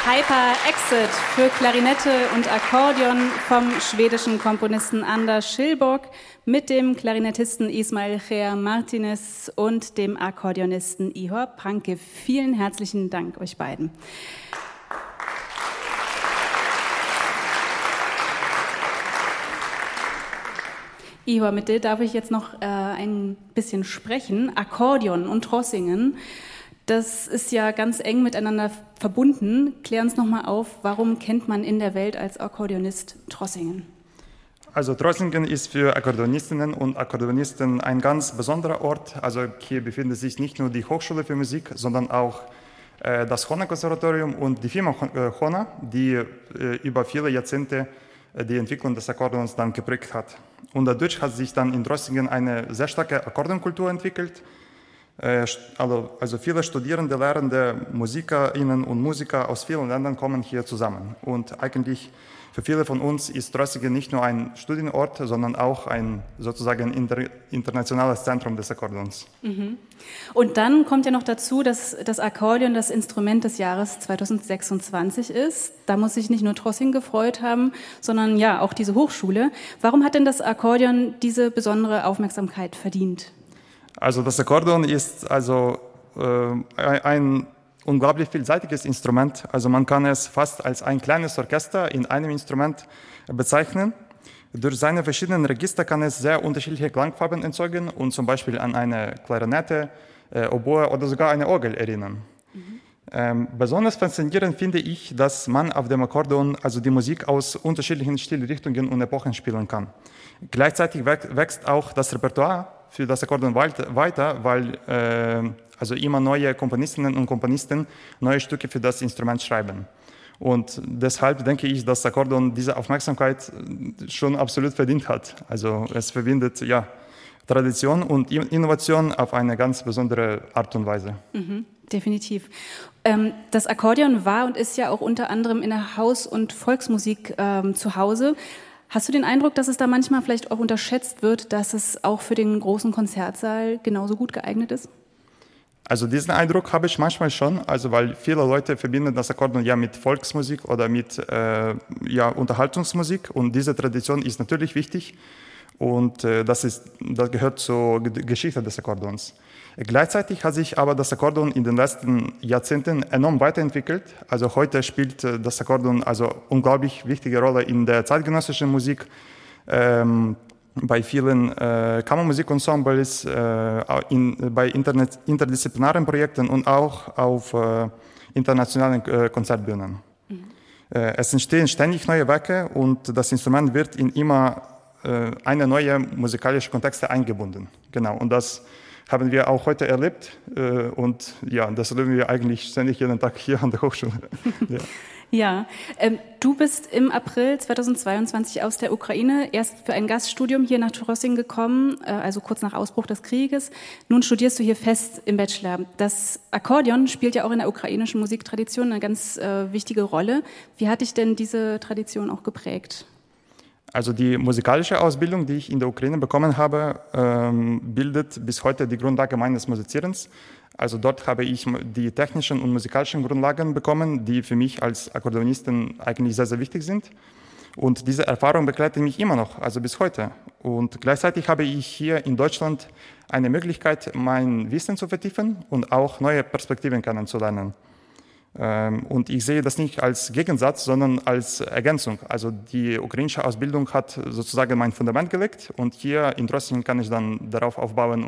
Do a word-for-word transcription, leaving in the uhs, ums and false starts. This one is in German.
Hyper Exit für Klarinette und Akkordeon vom schwedischen Komponisten Anders Schillborg mit dem Klarinettisten Ismail Cher Martinez und dem Akkordeonisten Ihor Pranke. Vielen herzlichen Dank euch beiden. Ihor, mit dir darf ich jetzt noch äh, ein bisschen sprechen. Akkordeon und Trossingen, das ist ja ganz eng miteinander verbunden. Klär uns noch mal auf, warum kennt man in der Welt als Akkordeonist Trossingen? Also Trossingen ist für Akkordeonistinnen und Akkordeonisten ein ganz besonderer Ort. Also hier befindet sich nicht nur die Hochschule für Musik, sondern auch äh, das Hohner-Konservatorium und die Firma Hohner, die äh, über viele Jahrzehnte äh, die Entwicklung des Akkordeons dann geprägt hat. Und dadurch hat sich dann in Trossingen eine sehr starke Akkordeonkultur entwickelt. Also, also viele Studierende, Lehrende, Musikerinnen und Musiker aus vielen Ländern kommen hier zusammen. Und eigentlich für viele von uns ist Trossingen nicht nur ein Studienort, sondern auch ein sozusagen inter, internationales Zentrum des Akkordeons. Mhm. Und dann kommt ja noch dazu, dass das Akkordeon das Instrument des Jahres zweitausendsechsundzwanzig ist. Da muss sich nicht nur Trossingen gefreut haben, sondern ja auch diese Hochschule. Warum hat denn das Akkordeon diese besondere Aufmerksamkeit verdient? Also das Akkordeon ist also äh, ein unglaublich vielseitiges Instrument. Also man kann es fast als ein kleines Orchester in einem Instrument bezeichnen. Durch seine verschiedenen Register kann es sehr unterschiedliche Klangfarben erzeugen und zum Beispiel an eine Klarinette, äh, Oboe oder sogar eine Orgel erinnern. Mhm. Ähm, besonders faszinierend finde ich, dass man auf dem Akkordeon also die Musik aus unterschiedlichen Stilrichtungen und Epochen spielen kann. Gleichzeitig wächst auch das Repertoire für das Akkordeon weiter, weil äh, also immer neue Komponistinnen und Komponisten neue Stücke für das Instrument schreiben. Und deshalb denke ich, dass Akkordeon diese Aufmerksamkeit schon absolut verdient hat. Also es verbindet ja Tradition und Innovation auf eine ganz besondere Art und Weise. Mhm, definitiv. Ähm, das Akkordeon war und ist ja auch unter anderem in der Haus- und Volksmusik ähm, zu Hause. Hast du den Eindruck, dass es da manchmal vielleicht auch unterschätzt wird, dass es auch für den großen Konzertsaal genauso gut geeignet ist? Also diesen Eindruck habe ich manchmal schon, also weil viele Leute verbinden das Akkordeon ja mit Volksmusik oder mit äh, ja, Unterhaltungsmusik und diese Tradition ist natürlich wichtig und äh, das, ist, das gehört zur Geschichte des Akkordeons. Gleichzeitig hat sich aber das Akkordeon in den letzten Jahrzehnten enorm weiterentwickelt. Also heute spielt das Akkordeon also unglaublich wichtige Rolle in der zeitgenössischen Musik, ähm, bei vielen äh, Kammermusikensembles, äh, in, bei Internet, interdisziplinären Projekten und auch auf äh, internationalen äh, Konzertbühnen. Mhm. Äh, es entstehen ständig neue Werke und das Instrument wird in immer äh, eine neue musikalische Kontexte eingebunden. Genau, und das haben wir auch heute erlebt äh, und ja, das erleben wir eigentlich ständig jeden Tag hier an der Hochschule. Ja, ja ähm, du bist im April zweitausendzweiundzwanzig aus der Ukraine erst für ein Gaststudium hier nach Trossingen gekommen, äh, also kurz nach Ausbruch des Krieges. Nun studierst du hier fest im Bachelor. Das Akkordeon spielt ja auch in der ukrainischen Musiktradition eine ganz äh, wichtige Rolle. Wie hat dich denn diese Tradition auch geprägt? Also die musikalische Ausbildung, die ich in der Ukraine bekommen habe, ähm, bildet bis heute die Grundlage meines Musizierens. Also dort habe ich die technischen und musikalischen Grundlagen bekommen, die für mich als Akkordeonisten eigentlich sehr, sehr wichtig sind. Und diese Erfahrung begleitet mich immer noch, also bis heute. Und gleichzeitig habe ich hier in Deutschland eine Möglichkeit, mein Wissen zu vertiefen und auch neue Perspektiven kennenzulernen. Und ich sehe das nicht als Gegensatz, sondern als Ergänzung. Also die ukrainische Ausbildung hat sozusagen mein Fundament gelegt und hier in Trossingen kann ich dann darauf aufbauen